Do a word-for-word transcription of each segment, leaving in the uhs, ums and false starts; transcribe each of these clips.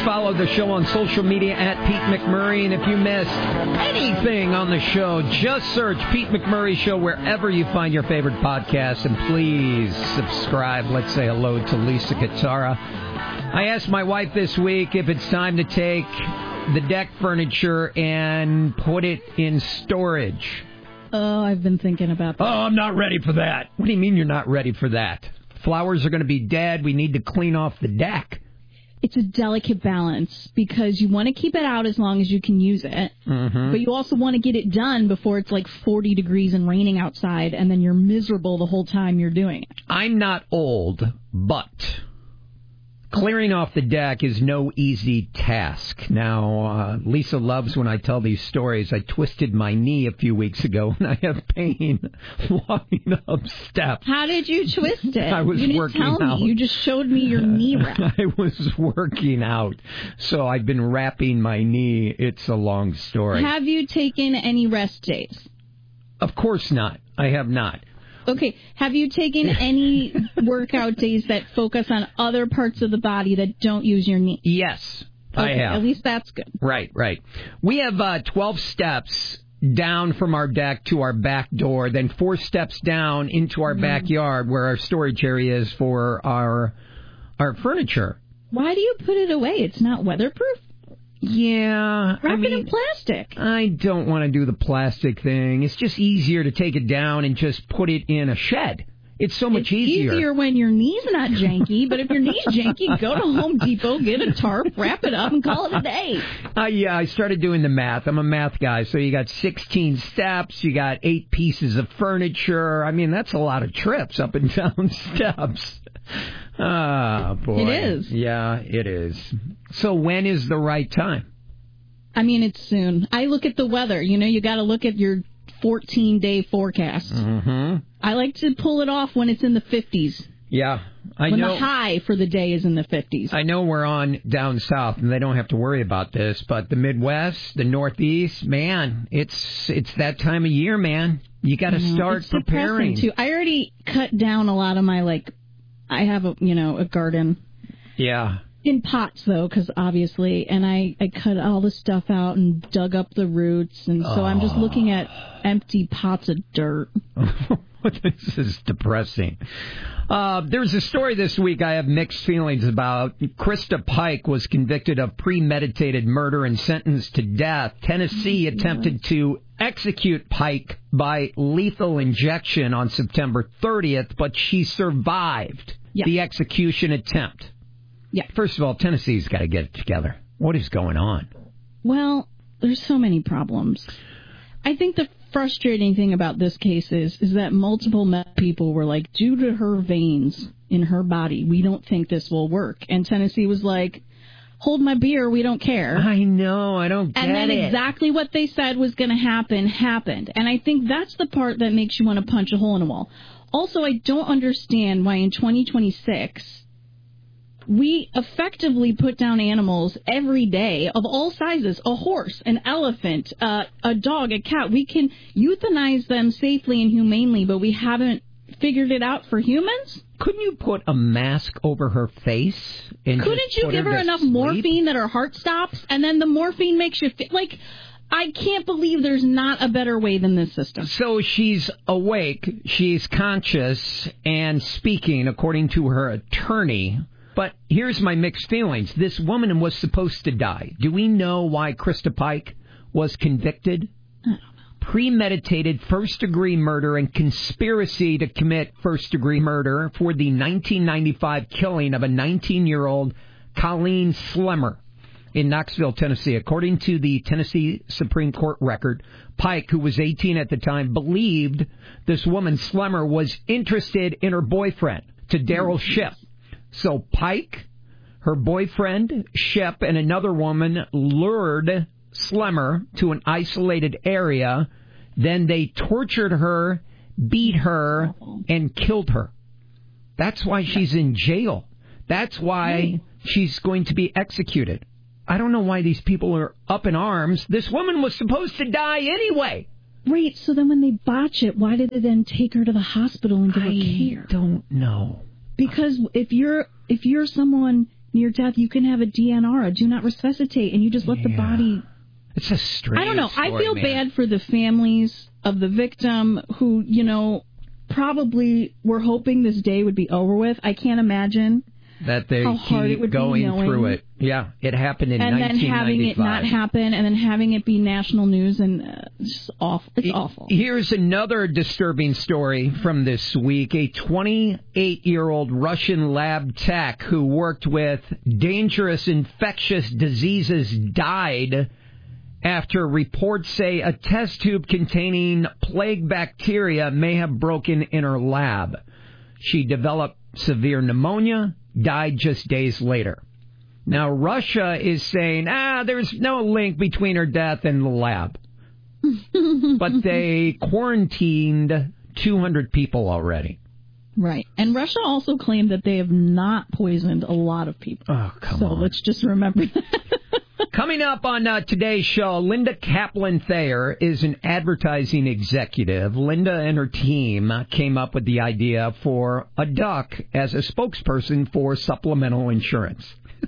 follow the show on social media at Pete McMurray. And if you missed anything on the show, just search Pete McMurray Show wherever you find your favorite podcast. And please subscribe. Let's say hello to Lisa Katara. I asked my wife this week if it's time to take the deck furniture and put it in storage. Oh, I've been thinking about that. Oh, I'm not ready for that. What do you mean you're not ready for that? Flowers are going to be dead. We need to clean off the deck. It's a delicate balance because you want to keep it out as long as you can use it, mm-hmm. but you also want to get it done before it's like forty degrees and raining outside, and then you're miserable the whole time you're doing it. I'm not old, but clearing off the deck is no easy task. Now, uh, Lisa loves when I tell these stories. I twisted my knee a few weeks ago, and I have pain walking up steps. How did you twist it? I was you didn't working tell out. Me. You just showed me your knee wrap. I was working out, so I've been wrapping my knee. It's a long story. Have you taken any rest days? Of course not. I have not. Okay, have you taken any workout days that focus on other parts of the body that don't use your knee? Yes, okay, I have. At least that's good. Right, right. We have uh, twelve steps down from our deck to our back door, then four steps down into our mm. backyard where our storage area is for our our furniture. Why do you put it away? It's not weatherproof? Yeah. Wrap I mean, it in plastic. I don't want to do the plastic thing. It's just easier to take it down and just put it in a shed. It's so much it's easier. easier when your knee's not janky, but if your knee's janky, go to Home Depot, get a tarp, wrap it up, and call it a day. Uh, yeah, I started doing the math. I'm a math guy. So you got sixteen steps, you got eight pieces of furniture. I mean, that's a lot of trips up and down steps. Ah, boy. It is. Yeah, it is. So when is the right time? I mean, it's soon. I look at the weather. You know, you got to look at your fourteen-day forecast. Mm-hmm. I like to pull it off when it's in the fifties. Yeah, I when know. When the high for the day is in the fifties. I know we're on down south, and they don't have to worry about this, but the Midwest, the Northeast, man, it's it's that time of year, man. You got to start it's preparing. Too. I already cut down a lot of my, like, I have a, you know, a garden. Yeah. In pots, though, because obviously, and I, I cut all the stuff out and dug up the roots, and so oh. I'm just looking at empty pots of dirt. This is depressing. Uh, there's a story this week I have mixed feelings about. Krista Pike was convicted of premeditated murder and sentenced to death. Tennessee attempted to execute Pike by lethal injection on September thirtieth, but she survived yeah. the execution attempt. Yeah. First of all, Tennessee's got to get it together. What is going on? Well, there's so many problems. I think the frustrating thing about this case is, is that multiple people were like, due to her veins in her body, we don't think this will work. And Tennessee was like, hold my beer, we don't care. I know, I don't get it. And then it. exactly what they said was going to happen, happened. And I think that's the part that makes you want to punch a hole in a wall. Also, I don't understand why in twenty twenty-six... we effectively put down animals every day of all sizes, a horse, an elephant, uh, a dog, a cat. We can euthanize them safely and humanely, but we haven't figured it out for humans? Couldn't you put a mask over her face? And Couldn't you give her, her enough sleep? morphine that her heart stops, and then the morphine makes you feel like... I can't believe there's not a better way than this system. So she's awake, she's conscious, and speaking, according to her attorney... But here's my mixed feelings. This woman was supposed to die. Do we know why Krista Pike was convicted? I don't know. Premeditated first-degree murder and conspiracy to commit first-degree murder for the nineteen ninety-five killing of a nineteen-year-old Colleen Slemmer in Knoxville, Tennessee. According to the Tennessee Supreme Court record, Pike, who was eighteen at the time, believed this woman, Slemmer, was interested in her boyfriend, to Daryl Shipp. So Pike, her boyfriend, Shep, and another woman lured Slemmer to an isolated area. Then they tortured her, beat her, and killed her. That's why she's in jail. That's why she's going to be executed. I don't know why these people are up in arms. This woman was supposed to die anyway. Right, so then when they botch it, why did they then take her to the hospital and give her care? I don't know. Because if you're if you're someone near death, you can have a D N R, a do not resuscitate, and you just let yeah. the body... It's a strange I don't know. story, I feel man. bad for the families of the victim who, you know, probably were hoping this day would be over with. I can't imagine that they how keep hard it would going be knowing, through it. Yeah, it happened in and nineteen ninety-five. then having it not happen, and then having it be national news, and uh, it's just awful. It's awful. Here's another disturbing story from this week. A twenty-eight-year-old Russian lab tech who worked with dangerous infectious diseases died after reports say a test tube containing plague bacteria may have broken in her lab. She developed severe pneumonia, died just days later. Now, Russia is saying, ah, there's no link between her death and the lab. But they quarantined two hundred people already. Right. And Russia also claimed that they have not poisoned a lot of people. Oh, come so on. So let's just remember that. Coming up on uh, today's show, Linda Kaplan-Thayer is an advertising executive. Linda and her team came up with the idea for a duck as a spokesperson for supplemental insurance.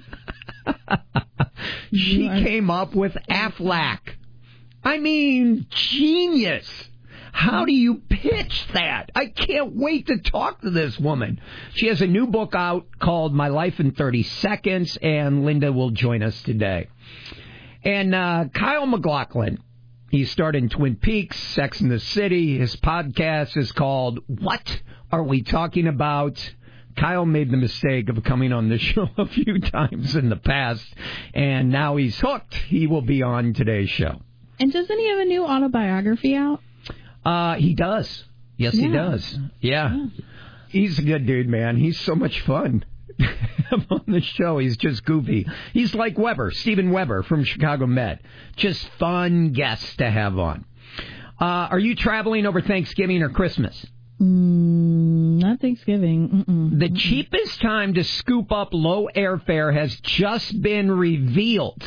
She came up with Aflac. I mean, genius. How do you pitch that? I can't wait to talk to this woman. She has a new book out called My Life in thirty seconds, and Linda will join us today. And uh, Kyle MacLachlan, he starred in Twin Peaks, Sex and the City. His podcast is called What Are We Talking About? Kyle made the mistake of coming on the show a few times in the past, and now he's hooked. He will be on today's show. And doesn't he have a new autobiography out? Uh, he does. Yes, yeah. he does. Yeah. yeah. He's a good dude, man. He's so much fun. On the show, he's just goofy. He's like Weber, Steven Weber from Chicago Med. Just fun guests to have on. Uh, are you traveling over Thanksgiving or Christmas? Mm, not Thanksgiving. Mm-mm. The Mm-mm. cheapest time to scoop up low airfare has just been revealed.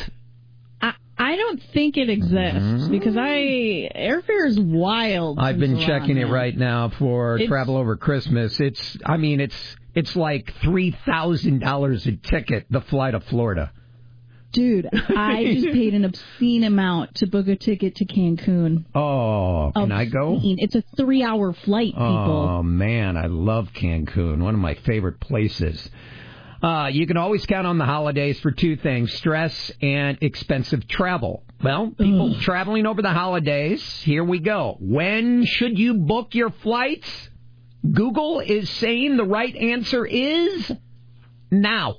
I don't think it exists mm-hmm. because I airfare is wild. I've been checking man. it right now for it's, travel over Christmas. It's, I mean, it's it's like three thousand dollars a ticket to fly to Florida. Dude, I just paid an obscene amount to book a ticket to Cancun. Oh, can obscene. I go? It's a three-hour flight, people. Oh man, I love Cancun. One of my favorite places. Uh, you can always count on the holidays for two things, stress and expensive travel. Well, people Ugh. traveling over the holidays, here we go. When should you book your flights? Google is saying the right answer is now.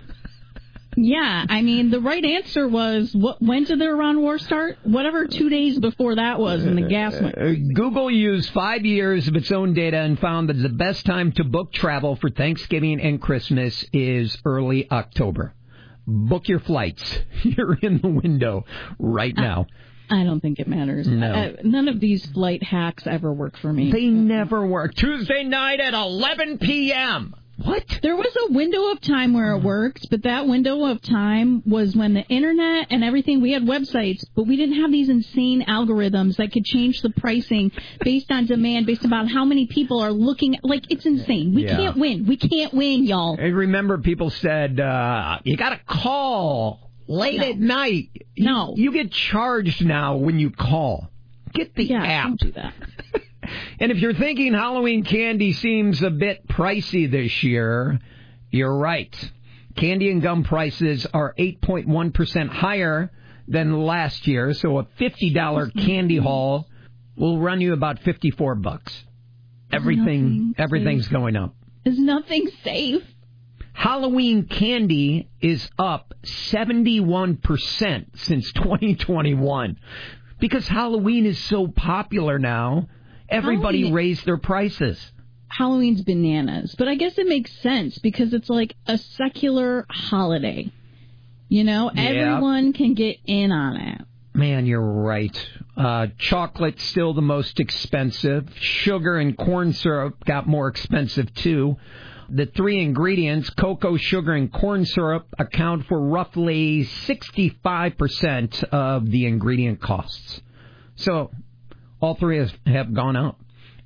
Yeah, I mean, the right answer was, what? When did the Iran war start? Whatever two days before that was when the gas went. Uh, Google used five years of its own data and found that the best time to book travel for Thanksgiving and Christmas is early October. Book your flights. You're in the window right now. I, I don't think it matters. No. Uh, none of these flight hacks ever work for me. They never work. Tuesday night at eleven p.m. What? There was a window of time where it worked, but that window of time was when the internet and everything, we had websites, but we didn't have these insane algorithms that could change the pricing based on demand, based on how many people are looking. Like, it's insane. We yeah. can't win. We can't win, y'all. I remember people said, uh, you got to call late no. at night. No. You, you get charged now when you call. Get the yeah, app. Don't do that. And if you're thinking Halloween candy seems a bit pricey this year, you're right. Candy and gum prices are eight point one percent higher than last year, so a fifty dollars candy haul will run you about fifty-four bucks. Everything, everything's going up. Is nothing safe? Halloween candy is up seventy-one percent since twenty twenty-one. Because Halloween is so popular now, everybody Halloween, raised their prices. Halloween's bananas. But I guess it makes sense because it's like a secular holiday. You know, yeah. Everyone can get in on it. Man, you're right. Uh, chocolate's still the most expensive. Sugar and corn syrup got more expensive, too. The three ingredients, cocoa, sugar, and corn syrup, account for roughly sixty-five percent of the ingredient costs. So all three have gone up.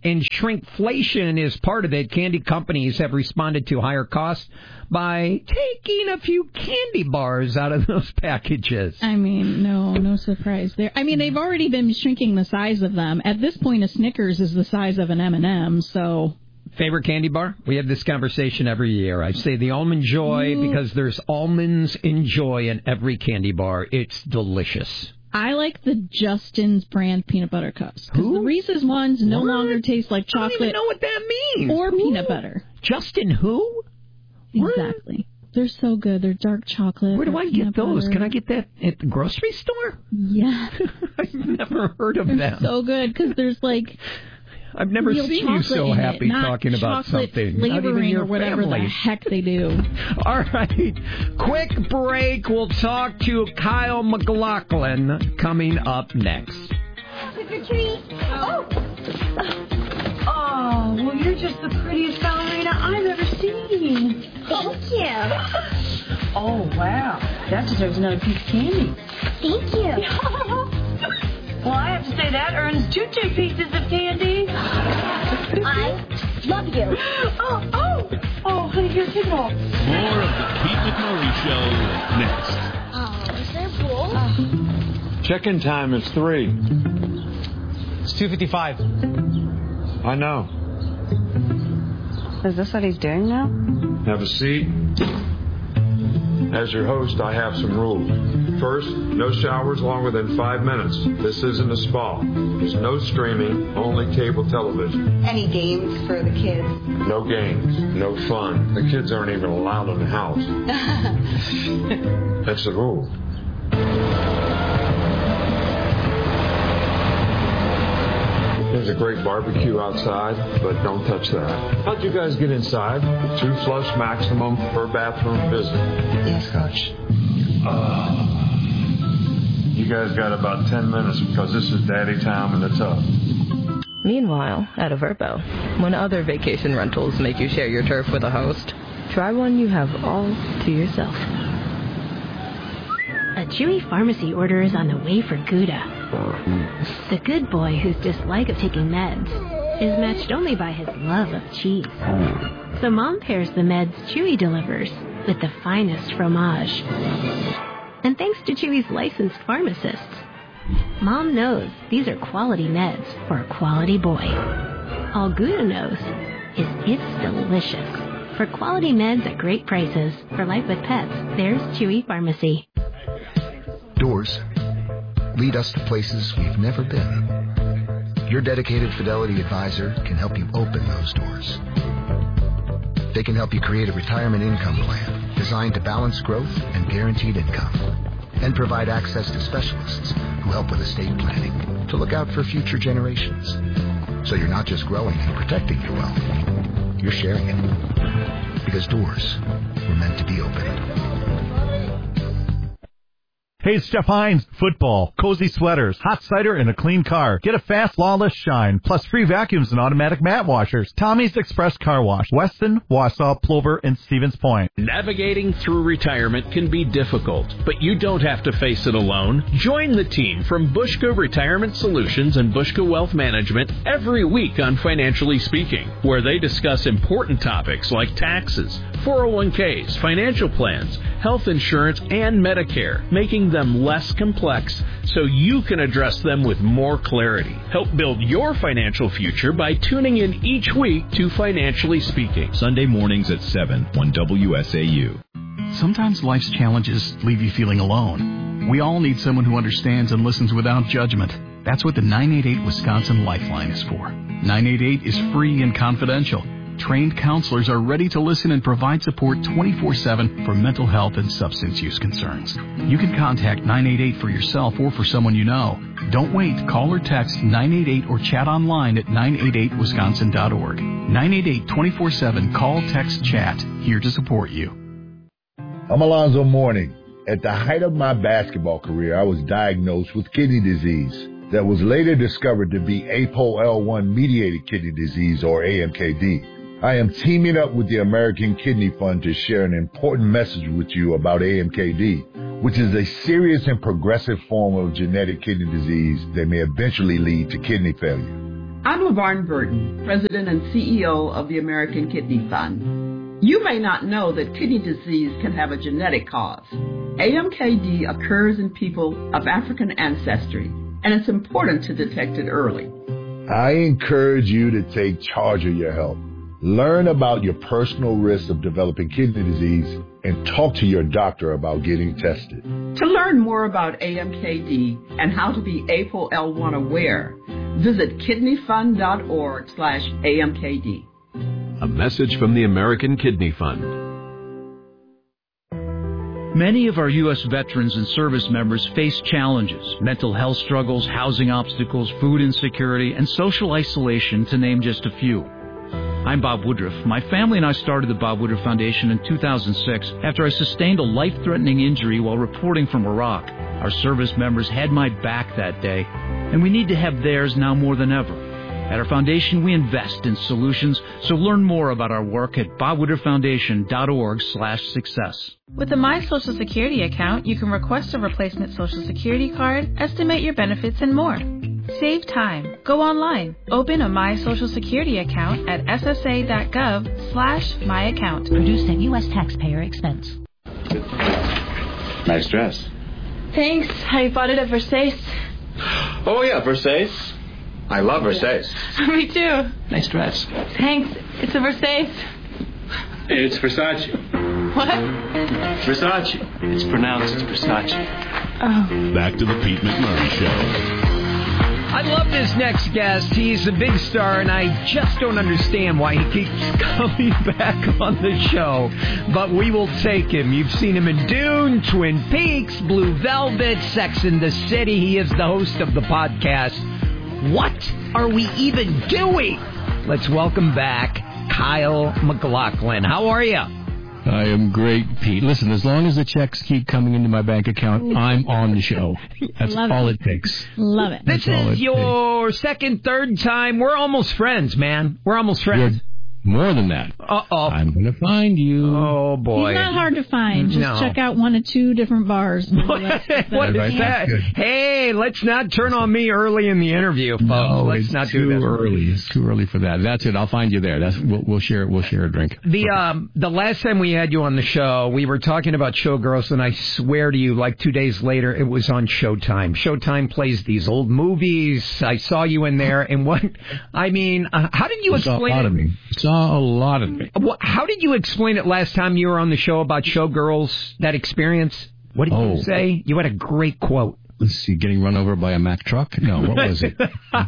and shrinkflation is part of it. Candy companies have responded to higher costs by taking a few candy bars out of those packages. I mean, no, no surprise there. I mean, they've already been shrinking the size of them. At this point, a Snickers is the size of an M and M, so... Favorite candy bar? We have this conversation every year. I say the Almond Joy Ooh. because there's almonds in Joy in every candy bar. It's delicious. I like the Justin's brand peanut butter cups. Because the Reese's ones no what? longer taste like chocolate. I don't even know what that means. Or who? peanut butter. Justin who? Exactly. What? They're so good. They're dark chocolate. Where do I get those? Butter. Can I get that at the grocery store? Yeah. I've never heard of they're them. So good because there's like... I've never seen you so happy it, talking about something. Not even your or whatever family. the heck they do. All right. Quick break. We'll talk to Kyle McLaughlin coming up next. Trick or treat. Oh. Oh, well, you're just the prettiest ballerina I've ever seen. Thank you. Oh, wow. That deserves another piece of candy. Thank you. Well, I have to say that earns two two pieces of candy. I love you. Oh, oh, oh, honey, here, take it all. More of the Pete McMurray Show next. Oh, is there a pool? Oh. Check-in time is three. It's two fifty-five. I know. Is this what he's doing now? Have a seat. As your host, I have some rules. First, no showers longer than five minutes. This isn't a spa. There's no streaming, only cable television. Any games for the kids? No games, no fun. The kids aren't even allowed in the house. That's the rule. There's a great barbecue outside, but don't touch that. How'd you guys get inside? Two flush maximum per bathroom visit. Yes, Coach. Uh, you guys got about ten minutes because this is daddy time in the tub. Meanwhile, at Averbo, when other vacation rentals make you share your turf with a host, try one you have all to yourself. A Chewy pharmacy order is on the way for Gouda. The good boy whose dislike of taking meds is matched only by his love of cheese. So Mom pairs the meds Chewy delivers with the finest fromage. And thanks to Chewy's licensed pharmacists, Mom knows these are quality meds for a quality boy. All Gouda knows is it's delicious. For quality meds at great prices, for life with pets, there's Chewy Pharmacy. Doors lead us to places we've never been. Your dedicated Fidelity advisor can help you open those doors. They can help you create a retirement income plan designed to balance growth and guaranteed income, and provide access to specialists who help with estate planning to look out for future generations. So you're not just growing and protecting your wealth, you're sharing it. Because doors were meant to be opened. Hey, it's Jeff Hines. Football, cozy sweaters, hot cider, and a clean car. Get a fast, flawless shine, plus free vacuums and automatic mat washers. Tommy's Express Car Wash, Weston, Wausau, Plover, and Stevens Point. Navigating through retirement can be difficult, but you don't have to face it alone. Join the team from Bushka Retirement Solutions and Bushka Wealth Management every week on Financially Speaking, where they discuss important topics like taxes, four oh one k's, financial plans, health insurance, and Medicare, making them less complex so you can address them with more clarity. Help build your financial future by tuning in each week to Financially Speaking. Sunday mornings at seven on W S A U. Sometimes life's challenges leave you feeling alone. We all need someone who understands and listens without judgment. That's what the nine eight eight Wisconsin Lifeline is for. nine eight eight is free and confidential. Trained counselors are ready to listen and provide support twenty-four seven for mental health and substance use concerns. You can contact nine eight eight for yourself or for someone you know. Don't wait. Call or text nine eight eight or chat online at nine eight eight wisconsin dot org. nine eight eight, twenty-four seven. Call, text, chat. Here to support you. I'm Alonzo Mourning. At the height of my basketball career, I was diagnosed with kidney disease that was later discovered to be A P O L one mediated kidney disease, or A M K D. I am teaming up with the American Kidney Fund to share an important message with you about A M K D, which is a serious and progressive form of genetic kidney disease that may eventually lead to kidney failure. I'm LaVarn Burton, President and C E O of the American Kidney Fund. You may not know that kidney disease can have a genetic cause. A M K D occurs in people of African ancestry, and it's important to detect it early. I encourage you to take charge of your health. Learn about your personal risk of developing kidney disease and talk to your doctor about getting tested. To learn more about A M K D and how to be A P O L one aware, visit kidneyfund.org slash AMKD. A message from the American Kidney Fund. Many of our U S veterans and service members face challenges, mental health struggles, housing obstacles, food insecurity, and social isolation, to name just a few. I'm Bob Woodruff. My family and I started the Bob Woodruff Foundation in two thousand six after I sustained a life-threatening injury while reporting from Iraq. Our service members had my back that day, and we need to have theirs now more than ever. At our foundation, we invest in solutions, so learn more about our work at bob woodruff foundation dot org slash success. With a My Social Security account, you can request a replacement Social Security card, estimate your benefits, and more. Save time. Go online. Open a My Social Security account at s s a dot gov slash my account. Produced at U S taxpayer expense. Nice dress. Thanks. I bought it at Versace. Oh, yeah, Versace. I love Versace. Me too. Nice dress. Thanks. It's a Versace. It's Versace. What? It's Versace. It's pronounced Versace. Oh. Back to the Pete McMurray Show. I love this next guest. He's a big star, and I just don't understand why he keeps coming back on the show. But we will take him. You've seen him in Dune, Twin Peaks, Blue Velvet, Sex and the City. He is the host of the podcast, What Are We Even Doing? Let's welcome back Kyle MacLachlan. How are you? I am great, Pete. Listen, as long as the checks keep coming into my bank account, I'm on the show. That's Love all it. it takes. Love it. This That's is your takes. second, third time. We're almost friends, man. We're almost friends. You're more than that. Uh-oh. I'm going to find you. Oh, boy. He's not hard to find. Just No. check out one of two different bars. What is that? Hey, let's not turn on me early in the interview, folks. No, let's it's not too do that. early. It's too early for that. That's it. I'll find you there. That's we'll, we'll share. We'll share a drink. The um the last time we had you on the show, we were talking about Showgirls, and I swear to you, like two days later, it was on Showtime. Showtime plays these old movies. I saw you in there, and what I mean, uh, how did you I saw a explain lot it? of me. Saw a lot of me. What, how did you explain it last time you were on the show about Showgirls? That experience? What did Oh. you say? You had a great quote. Let's see, getting run over by a Mack truck? No, what was it?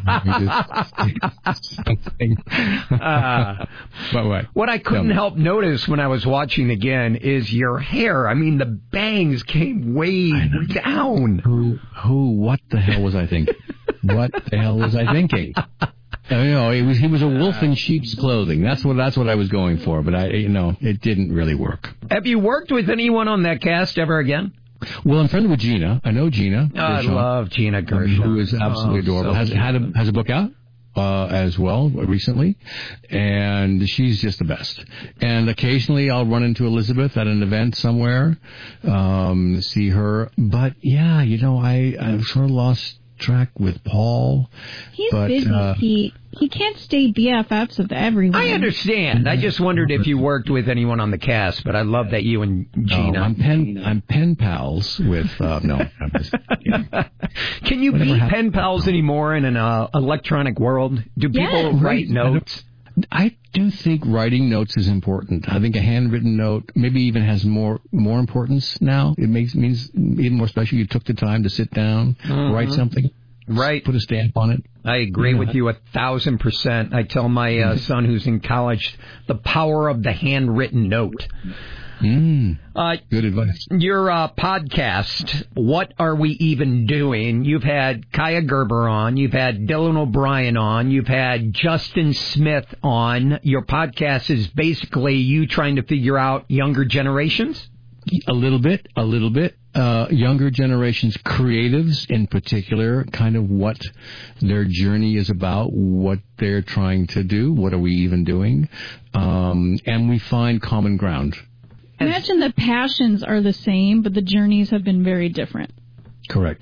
Something. Uh, but what? What I couldn't help notice when I was watching again is your hair. I mean, the bangs came way down. Who, who, what the hell was I thinking? What the hell was I thinking? I know he was he was a wolf in sheep's clothing. That's what that's what I was going for. But I, you know, it didn't really work. Have you worked with anyone on that cast ever again? Well, I'm friendly with Gina. I know Gina. Oh, I Gershon, love Gina Gershon. who is absolutely Oh, adorable. so has had a, has a book out uh, as well recently, and she's just the best. And occasionally I'll run into Elizabeth at an event somewhere, um, see her. But yeah, you know, I I've sort of lost track with Paul. He's but, busy, uh, Pete. He can't stay B F Fs with everyone. I understand. I just wondered if you worked with anyone on the cast, but I love that you and Gina. No, I'm pen I'm pen pals with uh, no. I'm just, yeah. Can you Whatever be happened- pen pals anymore in an uh, electronic world? Do people Yes. write Right. notes? I do think writing notes is important. I think a handwritten note maybe even has more more importance now. It makes means even more special. You took the time to sit down, Mhm. write something, right? Put a stamp on it. I agree Yeah. with you a thousand percent. I tell my uh, son who's in college the power of the handwritten note. Mm, uh, good advice. Your uh, podcast, What Are We Even Doing? You've had Kaya Gerber on. You've had Dylan O'Brien on. You've had Justin Smith on. Your podcast is basically you trying to figure out younger generations? A little bit, a little bit. Uh, younger generations, creatives in particular, kind of what their journey is about, what they're trying to do, what are we even doing, um, and we find common ground. Imagine the passions are the same, but the journeys have been very different. Correct.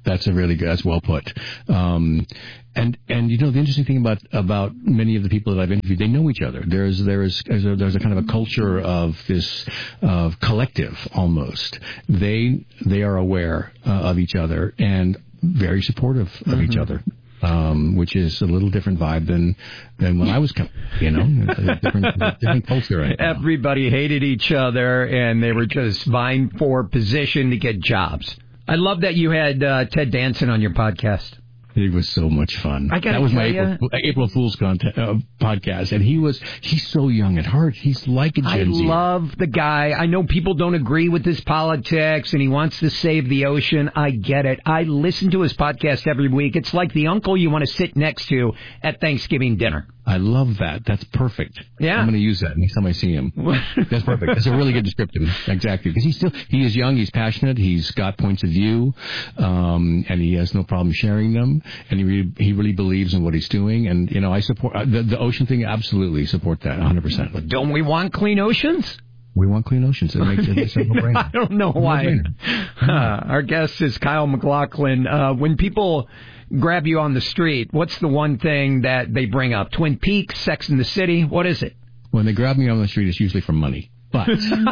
That's a really good. That's well put. Um, and and you know the interesting thing about about many of the people that I've interviewed, they know each other. There's there is there's a, there's a kind of a culture of this of collective almost. They they are aware uh, of each other and very supportive of mm-hmm. each other. Um, which is a little different vibe than than when I was coming, you know, a different, different culture right now. Everybody hated each other, and they were just vying for position to get jobs. I love that you had uh, Ted Danson on your podcast. It was so much fun. I that was my you, April, April Fool's content, uh, podcast, and he was he's so young at heart. He's like a Gen Z. I love the guy. I know people don't agree with his politics, and he wants to save the ocean. I get it. I listen to his podcast every week. It's like the uncle you want to sit next to at Thanksgiving dinner. I love that. That's perfect. Yeah. I'm going to use that next time I see him. That's perfect. That's a really good description. Exactly. Because he's still, he is young, he's passionate, he's got points of view, um, and he has no problem sharing them, and he really, he really believes in what he's doing. And, you know, I support, uh, the, the ocean thing, absolutely support that, one hundred percent. But don't we want clean oceans? We want clean oceans. It makes it a no-brainer. I don't know why. Uh, our guest is Kyle MacLachlan. Uh, when people grab you on the street, what's the one thing that they bring up? Twin Peaks, Sex and the City? What is it? When they grab me on the street, it's usually for money. But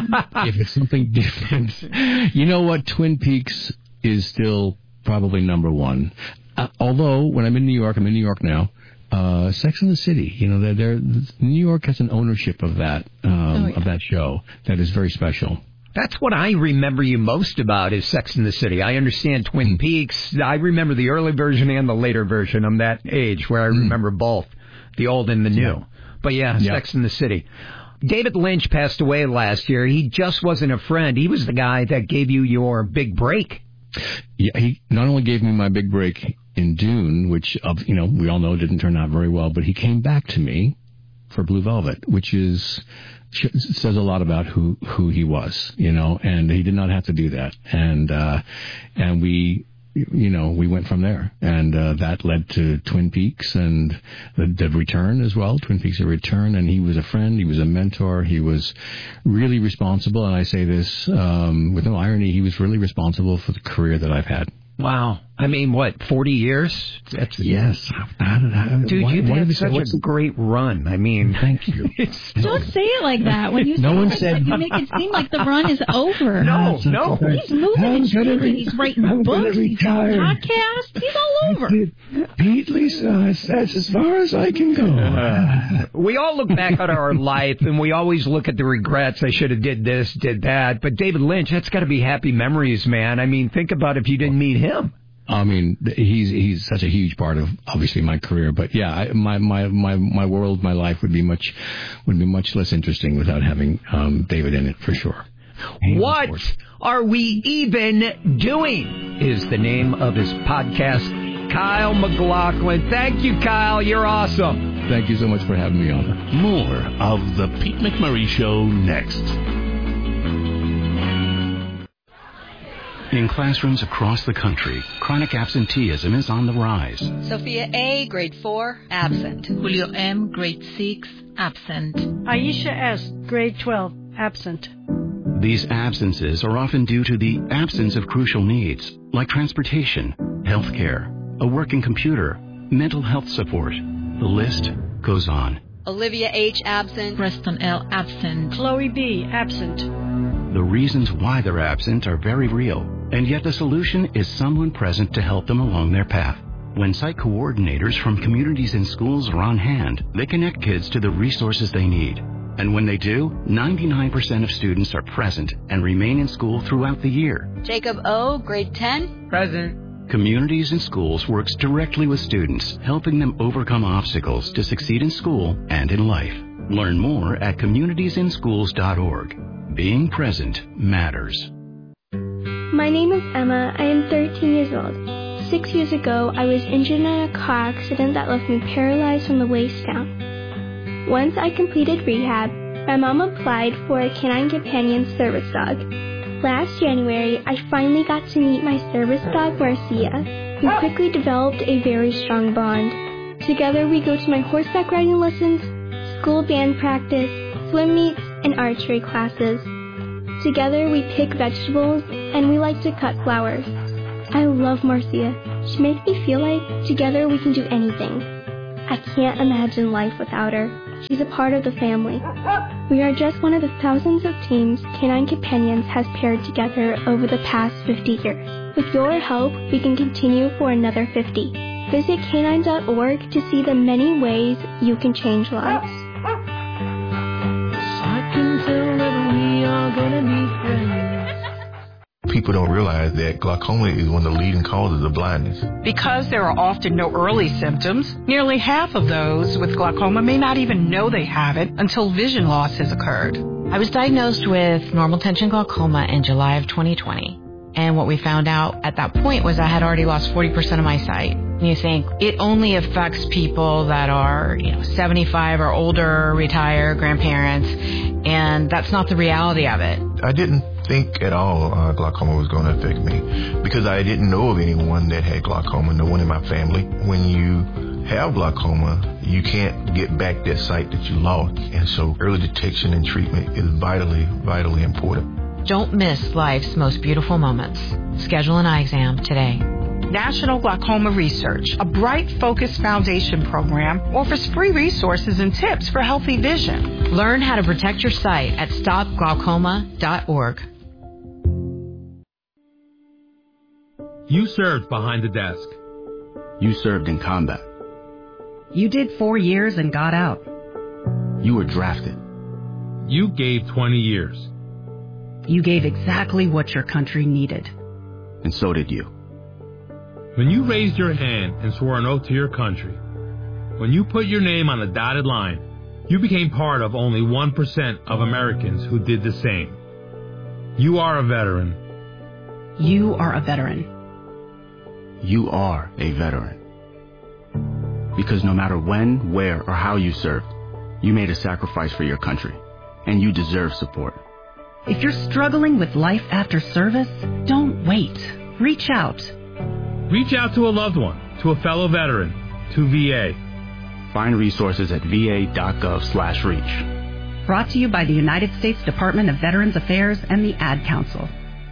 if it's something different, you know what? Twin Peaks is still probably number one. Uh, although, when I'm in New York, I'm in New York now, uh, Sex and the City, you know, they're, they're, New York has an ownership of that, um, oh, yeah. of that show that is very special. That's what I remember you most about is Sex and the City. I understand Twin Peaks. I remember the early version and the later version. I'm that age where I remember mm. both, the old and the new. Yeah. But yeah, yeah, Sex and the City. David Lynch passed away last year. He just wasn't a friend. He was the guy that gave you your big break. Yeah, he not only gave me my big break in Dune, which, you know, we all know didn't turn out very well, but he came back to me for Blue Velvet, which is... says a lot about who, who he was, you know, and he did not have to do that. And, uh, and we, you know, we went from there. And, uh, that led to Twin Peaks and the, the return as well, Twin Peaks: The Return. And he was a friend. He was a mentor. He was really responsible. And I say this, um, with no irony, he was really responsible for the career that I've had. Wow. I mean, what, forty years? That's, yes. Dude, why, you've why had such what's a great run. I mean, thank you. Don't say it like that. When you say no one it, said, you make it seem like the run is over. No, no. He's moving and shaking. Re- he's writing I'm books. He's doing podcasts. He's all over. Pete, Lisa, that's as far as I can go. Uh, we all look back at our life, and we always look at the regrets. I should have did this, did that. But David Lynch, that's got to be happy memories, man. I mean, think about if you didn't meet him. I mean, he's he's such a huge part of obviously my career, but yeah, I, my my my my world, my life would be much would be much less interesting without having um, David in it for sure. He what are we even doing? Is the name of his podcast. Kyle MacLachlan. Thank you, Kyle. You're awesome. Thank you so much for having me on. More of the Pete McMurray Show next. In classrooms across the country, chronic absenteeism is on the rise. Sophia A., grade four, absent. Julio M., grade six, absent. Aisha S., grade twelve, absent. These absences are often due to the absence of crucial needs, like transportation, health care, a working computer, mental health support. The list goes on. Olivia H., absent. Preston L., absent. Chloe B., absent. The reasons why they're absent are very real, and yet the solution is someone present to help them along their path. When site coordinators from communities and schools are on hand, they connect kids to the resources they need. And when they do, ninety-nine percent of students are present and remain in school throughout the year. Jacob O., grade ten. Present. Communities and Schools works directly with students, helping them overcome obstacles to succeed in school and in life. Learn more at communities in schools dot org. Being present matters. My name is Emma. I am thirteen years old. Six years ago, I was injured in a car accident that left me paralyzed from the waist down. Once I completed rehab, my mom applied for a Canine Companion service dog. Last January, I finally got to meet my service dog, Marcia, who quickly developed a very strong bond. Together, we go to my horseback riding lessons, school band practice, swim meets, and archery classes. Together, we pick vegetables, and we like to cut flowers. I love Marcia. She makes me feel like together we can do anything. I can't imagine life without her. She's a part of the family. We are just one of the thousands of teams Canine Companions has paired together over the past fifty years. With your help, we can continue for another fifty. Visit canine dot org to see the many ways you can change lives. I can tell that we are gonna be friends. People don't realize that glaucoma is one of the leading causes of blindness. Because there are often no early symptoms, nearly half of those with glaucoma may not even know they have it until vision loss has occurred. I was diagnosed with normal tension glaucoma in July of twenty twenty. And what we found out at that point was I had already lost forty percent of my sight. And you think it only affects people that are, you know, seventy-five or older, retired, grandparents, and that's not the reality of it. I didn't think at all uh, glaucoma was going to affect me because I didn't know of anyone that had glaucoma, no one in my family. When you have glaucoma, you can't get back that sight that you lost. And so early detection and treatment is vitally, vitally important. Don't miss life's most beautiful moments. Schedule an eye exam today. National Glaucoma Research, a Bright Focus Foundation program, offers free resources and tips for healthy vision. Learn how to protect your sight at stop glaucoma dot org. You served behind the desk. You served in combat. You did four years and got out. You were drafted. You gave twenty years. You gave exactly what your country needed. And so did you. When you raised your hand and swore an oath to your country, when you put your name on the dotted line, you became part of only one percent of Americans who did the same. You are a veteran. You are a veteran. You are a veteran. Because no matter when, where, or how you served, you made a sacrifice for your country, and you deserve support. If you're struggling with life after service, don't wait. Reach out. Reach out to a loved one, to a fellow veteran, to V A. Find resources at v a dot gov slash reach. Brought to you by the United States Department of Veterans Affairs and the Ad Council.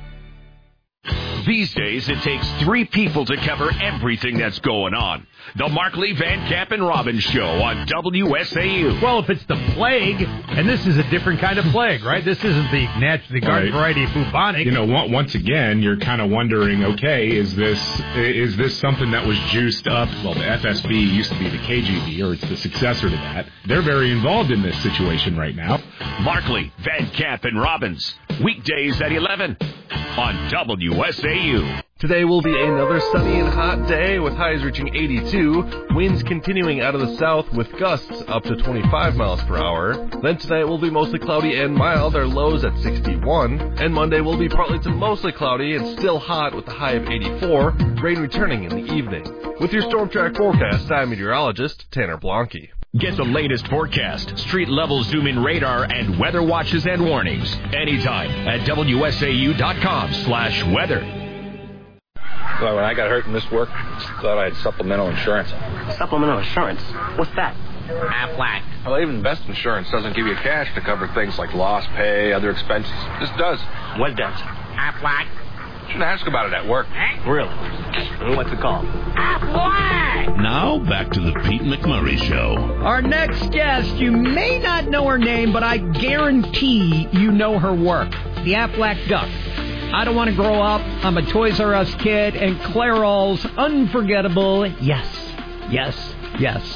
These days, it takes three people to cover everything that's going on. The Markley, Van Camp, and Robbins Show on W S A U. Well, if it's the plague, and this is a different kind of plague, right? This isn't the natural, the garden right. variety bubonic. You know, once again, you're kind of wondering, okay, is this is this something that was juiced up? Well, the F S B used to be the K G B, or it's the successor to that. They're very involved in this situation right now. Markley, Van Camp, and Robbins, weekdays at eleven on W S A U. Today will be another sunny and hot day with highs reaching eighty-two, winds continuing out of the south with gusts up to twenty-five miles per hour. Then tonight will be mostly cloudy and mild, our lows at sixty-one. And Monday will be partly to mostly cloudy and still hot with a high of eighty-four, rain returning in the evening. With your Storm Track forecast, I'm meteorologist Tanner Blanke. Get the latest forecast, street-level zoom-in radar, and weather watches and warnings anytime at W S A U dot com slash weather. Well, when I got hurt in this work, I thought I had supplemental insurance. Supplemental insurance? What's that? Aflac. Well, even best insurance doesn't give you cash to cover things like lost pay, other expenses. This does. What does? Aflac. Shouldn't ask about it at work. Really? What's it called? Aflac! Now, back to the Pete McMurray Show. Our next guest, you may not know her name, but I guarantee you know her work. The Aflac Duck. I Don't Want to Grow Up, I'm a Toys R Us Kid, and Clairol's unforgettable Yes, Yes, Yes.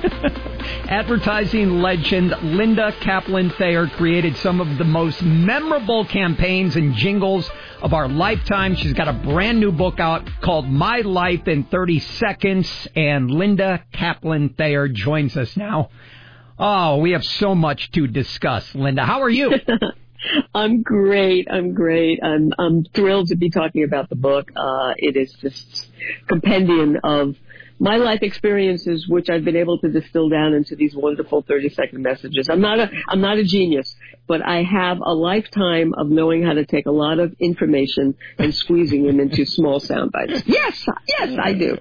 Advertising legend Linda Kaplan Thayer created some of the most memorable campaigns and jingles of our lifetime. She's got a brand new book out called My Life in thirty seconds, and Linda Kaplan Thayer joins us now. Oh, we have so much to discuss. Linda, how are you? I'm great. I'm great. I'm I'm thrilled to be talking about the book. Uh, it is just a compendium of my life experiences, which I've been able to distill down into these wonderful thirty second messages. I'm not a I'm not a genius. but I have a lifetime of knowing how to take a lot of information and squeezing them into small sound bites. Yes, yes, I do.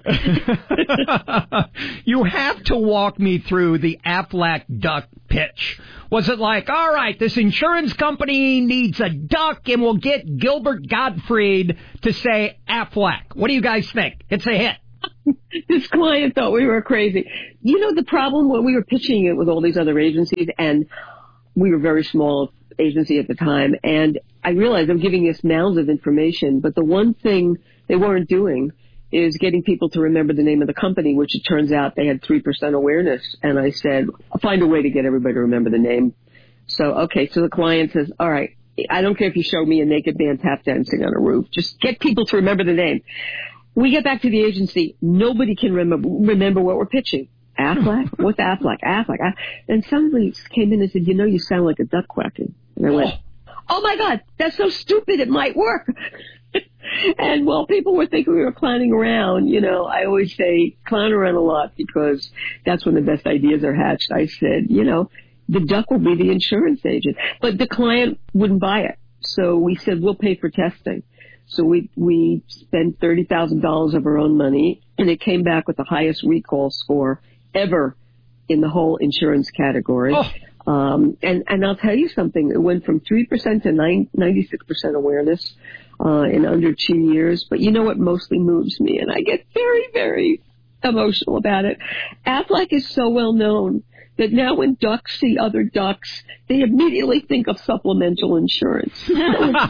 You have to walk me through the Aflac duck pitch. Was it like, all right, this insurance company needs a duck, and we'll get Gilbert Gottfried to say Aflac? What do you guys think? It's a hit. This client thought we were crazy. You know, the problem when we were pitching it with all these other agencies, and we were a very small agency at the time, and I realized I'm giving us mounds of information, but the one thing they weren't doing is getting people to remember the name of the company, which it turns out they had three percent awareness. And I said, I'll find a way to get everybody to remember the name. So, okay, so the client says, all right, I don't care if you show me a naked man tap dancing on a roof. Just get people to remember the name. We get back to the agency. Nobody can remember remember what we're pitching. Aflac? What's Aflac? Aflac. Af- and somebody came in and said, you know, you sound like a duck quacking. And I went, oh, my God, that's so stupid. It might work. And while people were thinking we were clowning around, you know, I always say clown around a lot because that's when the best ideas are hatched. I said, you know, the duck will be the insurance agent. But the client wouldn't buy it. So we said, we'll pay for testing. So we we spent thirty thousand dollars of our own money, and it came back with the highest recall score ever in the whole insurance category. Oh. Um, and, and I'll tell you something. It went from three percent to ninety-six percent awareness uh, in under two years. But you know what mostly moves me, and I get very, very emotional about it. Aflac is so well known that now when ducks see other ducks, they immediately think of supplemental insurance. It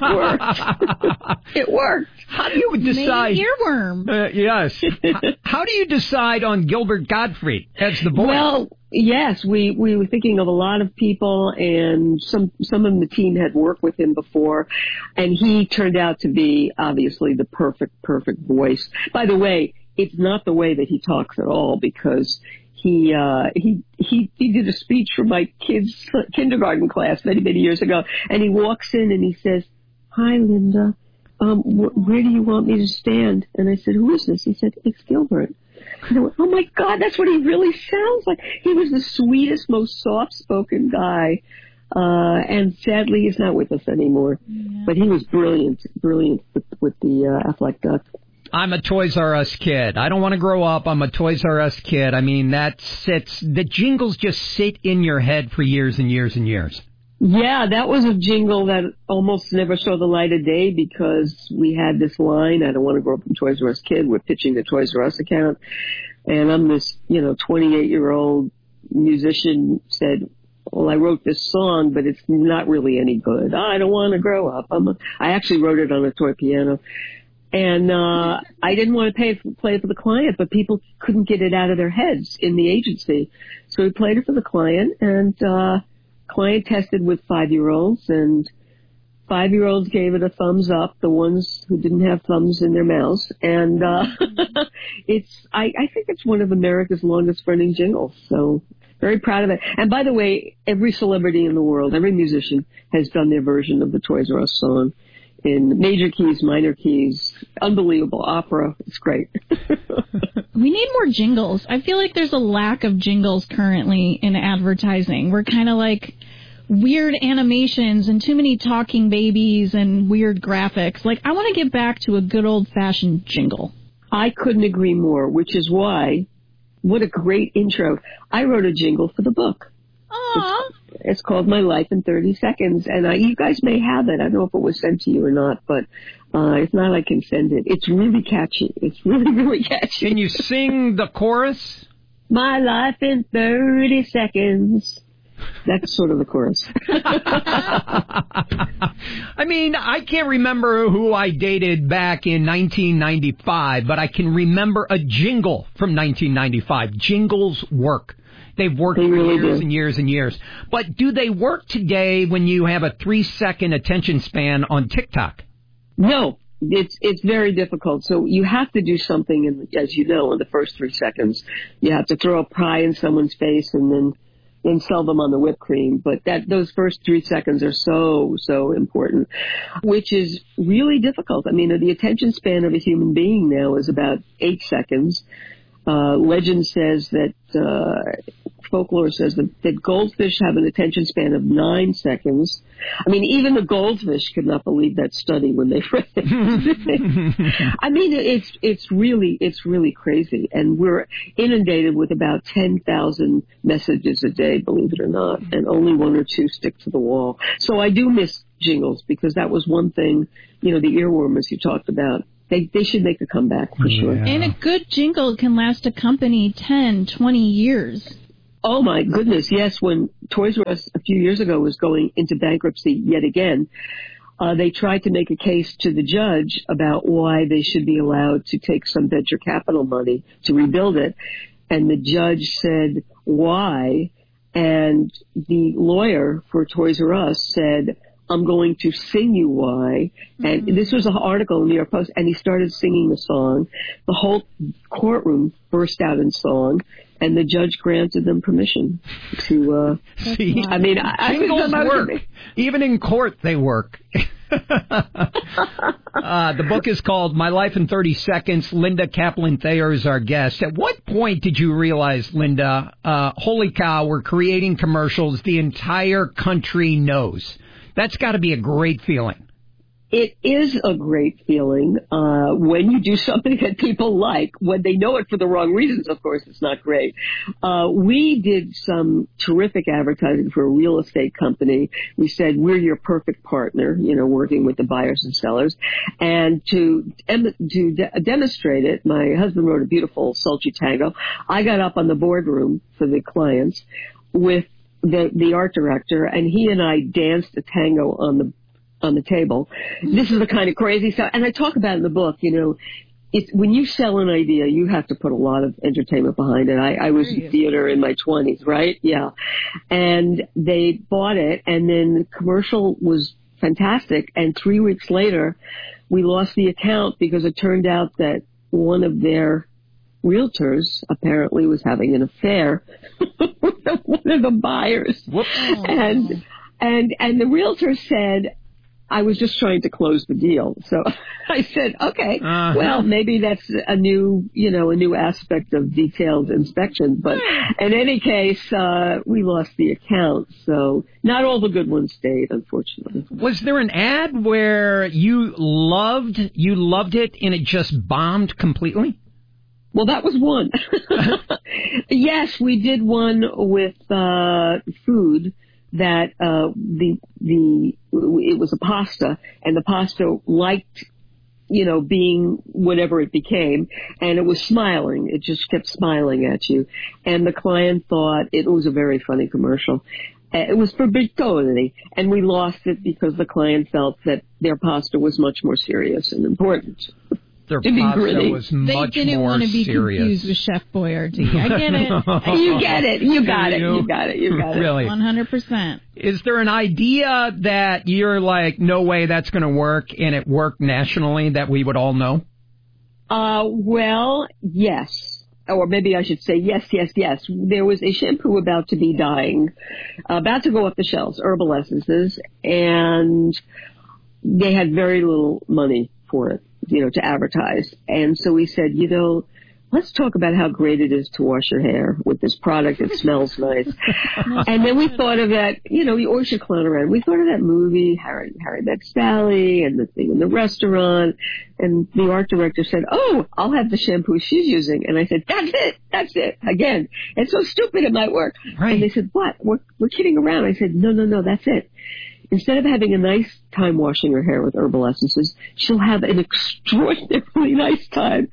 worked. It worked. How do you decide? Maybe earworm. Uh, yes. How do you decide on Gilbert Gottfried as the voice? Well, yes, we, we were thinking of a lot of people, and some some of the team had worked with him before, and he turned out to be obviously the perfect, perfect voice. By the way, it's not the way that he talks at all, because He, uh, he, he, he did a speech for my kids' kindergarten class many, many years ago. And he walks in and he says, hi, Linda. Um, wh- where do you want me to stand? And I said, who is this? He said, it's Gilbert. And I went, oh my God, that's what he really sounds like. He was the sweetest, most soft-spoken guy. Uh, and sadly, he's not with us anymore. Yeah. But he was brilliant, brilliant with, with the, uh, Aflac duck. I'm a Toys R Us kid. I don't want to grow up. I'm a Toys R Us kid. I mean, that sits, the jingles just sit in your head for years and years and years. Yeah, that was a jingle that almost never saw the light of day because we had this line, I don't want to grow up a Toys R Us kid. We're pitching the Toys R Us account. And I'm this, you know, twenty-eight-year-old musician said, well, I wrote this song, but it's not really any good. I don't want to grow up. I'm a, I actually wrote it on a toy piano. And uh I didn't want to pay for, play it for the client, but people couldn't get it out of their heads in the agency. So we played it for the client, and uh client tested with five-year-olds, and five-year-olds gave it a thumbs up, the ones who didn't have thumbs in their mouths. And uh it's I, I think it's one of America's longest-running jingles, so very proud of it. And by the way, every celebrity in the world, every musician has done their version of the Toys R Us song. In major keys, minor keys, unbelievable opera. It's great. We need more jingles. I feel like there's a lack of jingles currently in advertising. We're kind of like weird animations and too many talking babies and weird graphics. Like, I want to get back to a good old-fashioned jingle. I couldn't agree more, which is why, what a great intro. I wrote a jingle for the book. It's, it's called My Life in thirty seconds, and uh, you guys may have it. I don't know if it was sent to you or not, but uh, if not, I can send it. It's really catchy. It's really, really catchy. Can you sing the chorus? My life in thirty seconds. That's sort of the chorus. I mean, I can't remember who I dated back in nineteen ninety-five, but I can remember a jingle from nineteen ninety-five. Jingles work. They've worked they for really years do. and years and years. But do they work today when you have a three-second attention span on TikTok? No. It's it's very difficult. So you have to do something, in, as you know, in the first three seconds. You have to throw a pie in someone's face and then then sell them on the whipped cream. But that those first three seconds are so, so important, which is really difficult. I mean, the attention span of a human being now is about eight seconds. Uh, legend says that uh, folklore says that, that goldfish have an attention span of nine seconds. I mean, even the goldfish could not believe that study when they read it. I mean, it's it's really it's really crazy, and we're inundated with about ten thousand messages a day, believe it or not, and only one or two stick to the wall. So I do miss jingles, because that was one thing, you know, the earworm, as you talked about. They they should make a comeback for sure. And a good jingle can last a company ten, twenty years. Oh, my goodness, yes. When Toys R Us a few years ago was going into bankruptcy yet again, uh, they tried to make a case to the judge about why they should be allowed to take some venture capital money to rebuild it. And the judge said, why? And the lawyer for Toys R Us said, I'm going to sing you why. And mm-hmm. this was an article in the New York Post, and he started singing the song. The whole courtroom burst out in song, and the judge granted them permission to, uh, See, I mean, I, jingles I work. Even in court, they work. uh, the book is called My Life in thirty seconds. Linda Kaplan-Thayer is our guest. At what point did you realize, Linda, uh, holy cow, we're creating commercials the entire country knows? That's got to be a great feeling. It is a great feeling uh, when you do something that people like. When they know it for the wrong reasons, of course, it's not great. Uh, we did some terrific advertising for a real estate company. We said, we're your perfect partner, you know, working with the buyers and sellers. And to, to de- demonstrate it, my husband wrote a beautiful sultry tango. I got up on the boardroom for the clients with the the art director, and he and I danced a tango on the on the table. This is the kind of crazy stuff, and I talk about it in the book. You know, it's when you sell an idea, you have to put a lot of entertainment behind it. I, I was in theater in my twenties, right? Yeah, and they bought it, and then the commercial was fantastic. And three weeks later, we lost the account because it turned out that one of their realtors apparently was having an affair with one of the buyers. Whoops. And, and, and the realtor said, I was just trying to close the deal. So I said, okay, uh-huh. well, maybe that's a new, you know, a new aspect of detailed inspection. But in any case, uh, we lost the account. So not all the good ones stayed, unfortunately. Was there an ad where you loved, you loved it and it just bombed completely? Well, that was one. Yes, we did one with uh food that uh the the it was a pasta, and the pasta liked, you know, being whatever it became, and it was smiling. It just kept smiling at you, and the client thought it was a very funny commercial. It was for Bertolli, and we lost it because the client felt that their pasta was much more serious and important. Their pasta was much they didn't more want to be serious. confused with Chef Boyardee. I get it. You get it. You got it. You got it. You got it. Really? one hundred percent. Is there an idea that you're like, no way that's going to work, and it worked nationally that we would all know? Uh, well, yes. Or maybe I should say yes, yes, yes. There was a shampoo about to be dying, about to go off the shelves, Herbal Essences, and they had very little money for it, you know, to advertise. And so we said, you know, let's talk about how great it is to wash your hair with this product. It smells nice. And then we thought of that, you know, you always should clown around. We thought of that movie, Harry, Harry Met Sally, and the thing in the restaurant. And the art director said, oh, I'll have the shampoo she's using. And I said, that's it. That's it. Again. It's so stupid it might work. Right. And they said, what? We're, we're kidding around. I said, no, no, no, that's it. Instead of having a nice time washing her hair with Herbal Essences, she'll have an extraordinarily nice time.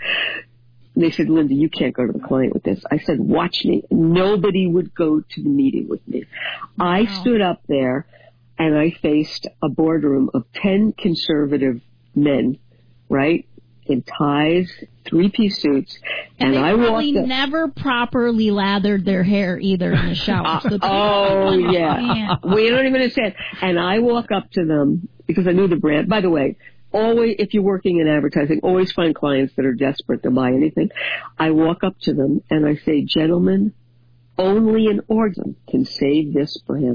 And they said, Linda, you can't go to the client with this. I said, watch me. Nobody would go to the meeting with me. Wow. I stood up there and I faced a boardroom of ten conservative men, right? In ties, three-piece suits, and, and they I probably walked up. never properly lathered their hair either in the shower. So oh, yeah. We don't even understand. And I walk up to them because I knew the brand. By the way, always, if you're working in advertising, always find clients that are desperate to buy anything. I walk up to them and I say, gentlemen, only an organ can save this brand.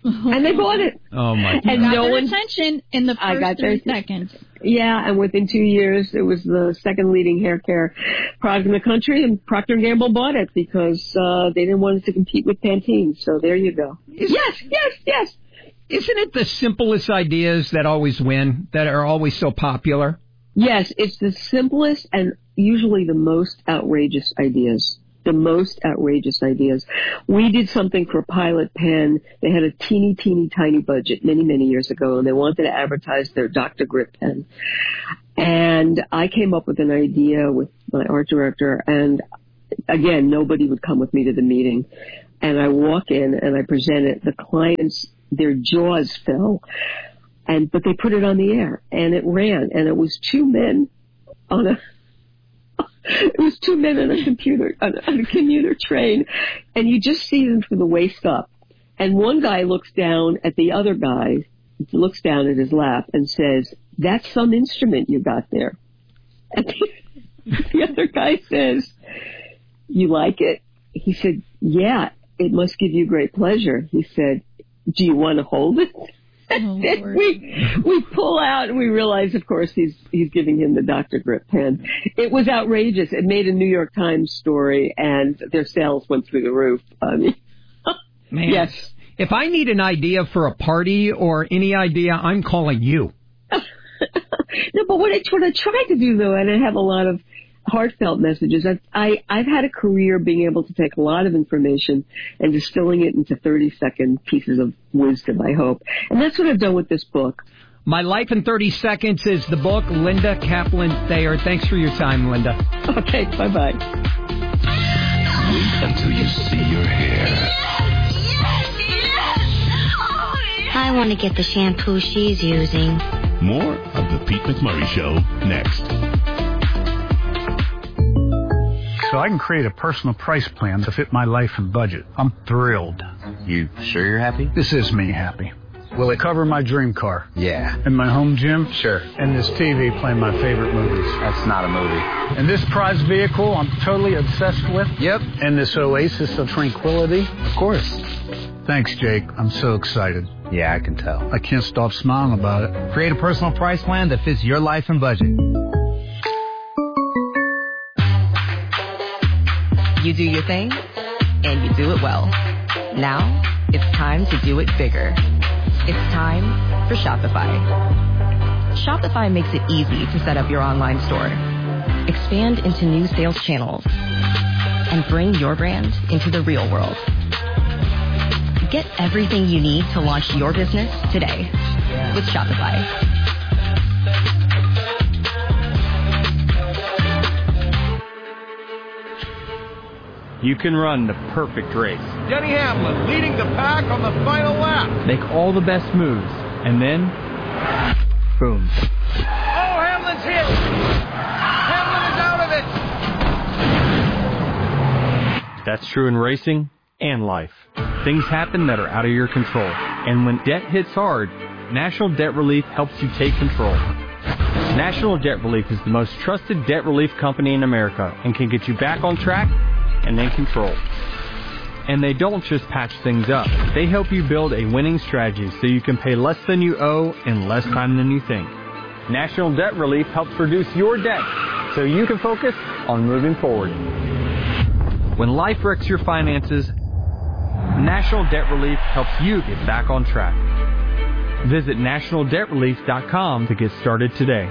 And they bought it. Oh my God. And got no their one attention in the first I got three their, seconds. Yeah, and within two years, it was the second leading hair care product in the country, and Procter and Gamble bought it because uh, they didn't want it to compete with Pantene. So there you go. Is, yes, yes, yes. Isn't it the simplest ideas that always win, that are always so popular? Yes, it's the simplest and usually the most outrageous ideas. The most outrageous ideas. We did something for Pilot Pen. They had a teeny, teeny, tiny budget many, many years ago, and they wanted to advertise their Doctor Grip pen. And I came up with an idea with my art director, and again, nobody would come with me to the meeting. And I walk in and I present it. The clients, their jaws fell, and but they put it on the air, and it ran, and it was two men on a It was two men on a computer, on a, on a commuter train, and you just see them from the waist up. And one guy looks down at the other guy, looks down at his lap and says, "That's some instrument you got there." And the, the other guy says, "You like it?" He said, "Yeah, it must give you great pleasure." He said, "Do you want to hold it?" Oh, we we pull out and we realize, of course, he's he's giving him the Doctor Grip pen. It was outrageous. It made a New York Times story, and their sales went through the roof. I mean, Man, yes. If I need an idea for a party or any idea, I'm calling you. No, but what I, what I tried to do, though, and I have a lot of heartfelt messages. I, I, I've had a career being able to take a lot of information and distilling it into thirty-second pieces of wisdom, I hope. And that's what I've done with this book. My Life in thirty Seconds is the book. Linda Kaplan-Thayer. Thanks for your time, Linda. Okay, bye-bye. Wait until you see your hair. I want to get the shampoo she's using. More of the Pete McMurray Show next. So I can create a personal price plan to fit my life and budget. I'm thrilled. You sure you're happy? This is me happy. Will it cover my dream car? Yeah. And my home gym? Sure. And this T V playing my favorite movies? That's not a movie. And this prize vehicle I'm totally obsessed with? Yep. And this oasis of tranquility? Of course. Thanks, Jake. I'm so excited. Yeah, I can tell. I can't stop smiling about it. Create a personal price plan that fits your life and budget. You do your thing, and you do it well. Now, it's time to do it bigger. It's time for Shopify. Shopify makes it easy to set up your online store, expand into new sales channels, and bring your brand into the real world. Get everything you need to launch your business today with Shopify. You can run the perfect race. Denny Hamlin leading the pack on the final lap. Make all the best moves, and then, boom. Oh, Hamlin's hit. Hamlin is out of it. That's true in racing and life. Things happen that are out of your control. And when debt hits hard, National Debt Relief helps you take control. National Debt Relief is the most trusted debt relief company in America and can get you back on track and in control. And they don't just patch things up. They help you build a winning strategy so you can pay less than you owe in less time than you think. National Debt Relief helps reduce your debt so you can focus on moving forward. When life wrecks your finances, National Debt Relief helps you get back on track. Visit national debt relief dot com to get started today.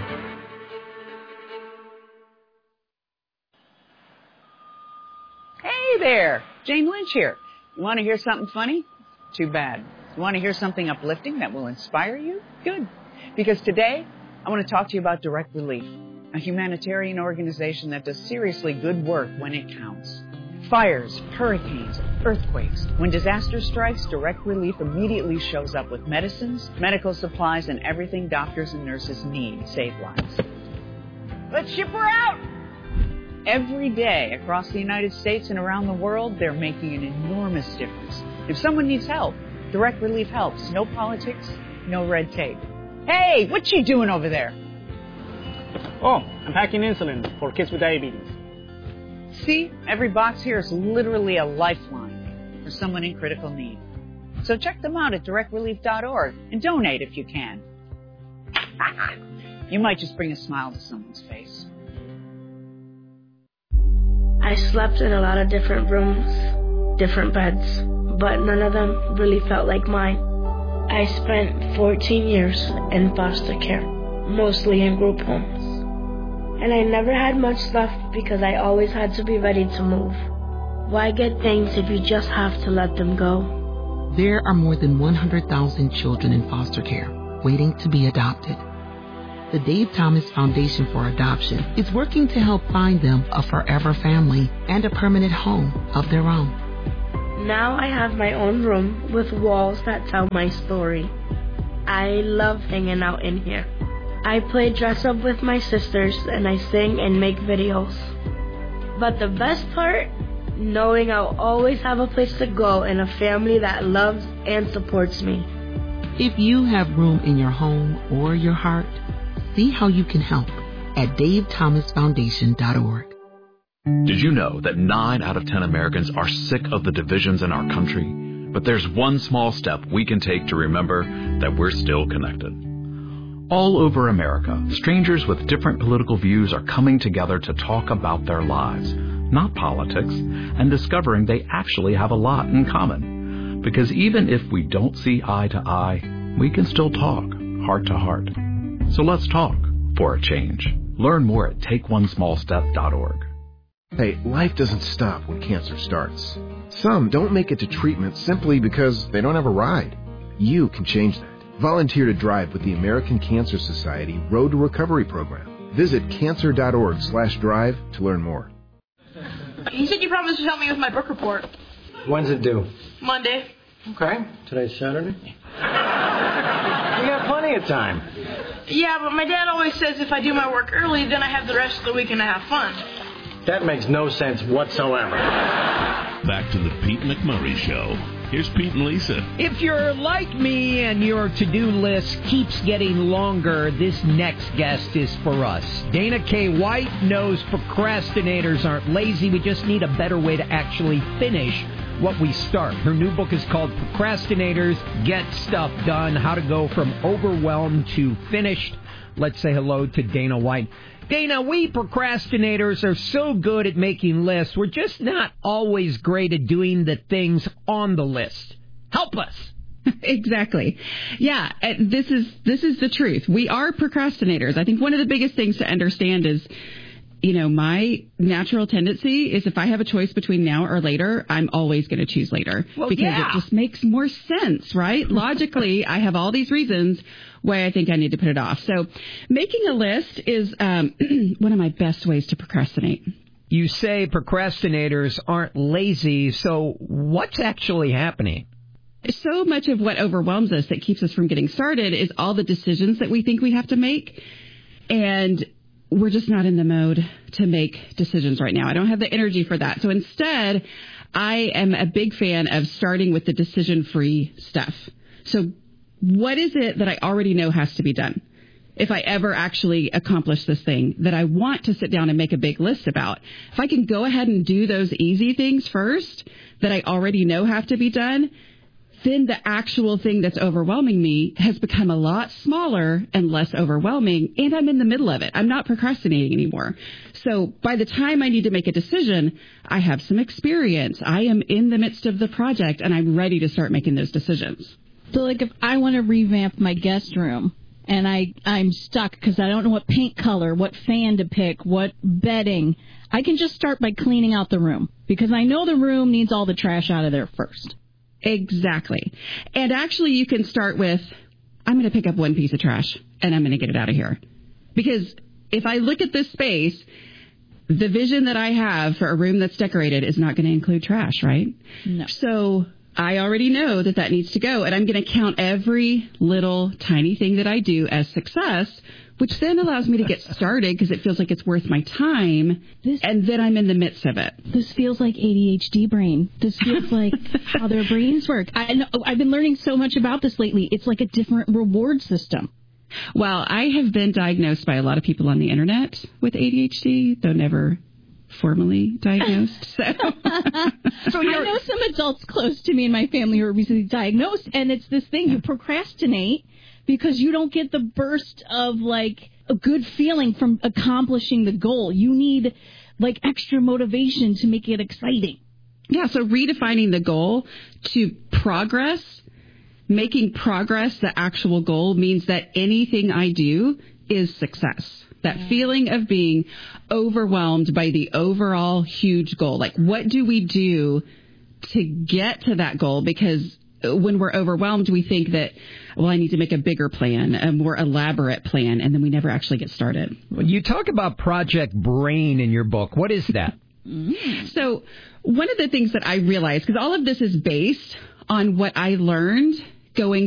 Hey there, Jane Lynch here. You want to hear something funny? Too bad. You want to hear something uplifting that will inspire you? Good. Because today, I want to talk to you about Direct Relief, a humanitarian organization that does seriously good work when it counts. Fires, hurricanes, earthquakes. When disaster strikes, Direct Relief immediately shows up with medicines, medical supplies, and everything doctors and nurses need to save lives. Let's ship her out! Every day across the United States and around the world, they're making an enormous difference. If someone needs help, Direct Relief helps. No politics, no red tape. Hey, what you doing over there? Oh, I'm packing insulin for kids with diabetes. See, every box here is literally a lifeline for someone in critical need. So check them out at direct relief dot org and donate if you can. You might just bring a smile to someone's face. I slept in a lot of different rooms, different beds, but none of them really felt like mine. I spent fourteen years in foster care, mostly in group homes. And I never had much left because I always had to be ready to move. Why get things if you just have to let them go? There are more than one hundred thousand children in foster care waiting to be adopted. The Dave Thomas Foundation for Adoption is working to help find them a forever family and a permanent home of their own. Now I have my own room with walls that tell my story. I love hanging out in here. I play dress up with my sisters and I sing and make videos. But the best part? Knowing I'll always have a place to go and a family that loves and supports me. If you have room in your home or your heart, see how you can help at dave thomas foundation dot org. Did you know that nine out of ten Americans are sick of the divisions in our country? But there's one small step we can take to remember that we're still connected. All over America, strangers with different political views are coming together to talk about their lives, not politics, and discovering they actually have a lot in common. Because even if we don't see eye to eye, we can still talk heart to heart. So let's talk for a change. Learn more at take one small step dot org. Hey, life doesn't stop when cancer starts. Some don't make it to treatment simply because they don't have a ride. You can change that. Volunteer to drive with the American Cancer Society Road to Recovery program. Visit cancer dot org slash drive to learn more. He said you promised to help me with my book report. When's it due? Monday. Okay. Today's Saturday. You got plenty of time. Yeah, but my dad always says if I do my work early, then I have the rest of the weekend to have fun. That makes no sense whatsoever. Back to the Pete McMurray Show. Here's Pete and Lisa. If you're like me and your to-do list keeps getting longer, this next guest is for us. Dana K. White knows procrastinators aren't lazy. We just need a better way to actually finish what we start. Her new book is called Procrastinators Get Stuff Done, How to Go from Overwhelmed to Finished. Let's say hello to Dana White. Dana, we procrastinators are so good at making lists. We're just not always great at doing the things on the list. Help us. Exactly. Yeah, this is this is the truth. We are procrastinators. I think one of the biggest things to understand is, you know, my natural tendency is if I have a choice between now or later, I'm always going to choose later. Well, because yeah. it just makes more sense, right? Logically, I have all these reasons why I think I need to put it off. So making a list is um, one of my best ways to procrastinate. You say procrastinators aren't lazy, so what's actually happening? So much of what overwhelms us that keeps us from getting started is all the decisions that we think we have to make. And we're just not in the mode to make decisions right now. I don't have the energy for that. So instead, I am a big fan of starting with the decision-free stuff. So what is it that I already know has to be done? If I ever actually accomplish this thing that I want to sit down and make a big list about, if I can go ahead and do those easy things first that I already know have to be done, then the actual thing that's overwhelming me has become a lot smaller and less overwhelming, and I'm in the middle of it. I'm not procrastinating anymore. So by the time I need to make a decision, I have some experience. I am in the midst of the project, and I'm ready to start making those decisions. So, like, if I want to revamp my guest room, and I, I'm stuck because I don't know what paint color, what fan to pick, what bedding, I can just start by cleaning out the room, because I know the room needs all the trash out of there first. Exactly. And actually, you can start with, I'm going to pick up one piece of trash, and I'm going to get it out of here. Because if I look at this space, the vision that I have for a room that's decorated is not going to include trash, right? No. So I already know that that needs to go, and I'm going to count every little tiny thing that I do as success, which then allows me to get started because it feels like it's worth my time, this, and then I'm in the midst of it. This feels like A D H D brain. This feels like how their brains work. I know, I've been learning so much about this lately. It's like a different reward system. Well, I have been diagnosed by a lot of people on the internet with A D H D, though never formally diagnosed. So, so I know some adults close to me in my family who are recently diagnosed, and it's this thing, you procrastinate because you don't get the burst of, like, a good feeling from accomplishing the goal. You need, like, extra motivation to make it exciting. Yeah, so redefining the goal to progress, making progress the actual goal means that anything I do is success. That yeah. feeling of being overwhelmed by the overall huge goal. Like, what do we do to get to that goal? Because when we're overwhelmed, we think that, well, I need to make a bigger plan, a more elaborate plan, and then we never actually get started. Well, you talk about Project Brain in your book. What is that? Mm. So one of the things that I realized, because all of this is based on what I learned going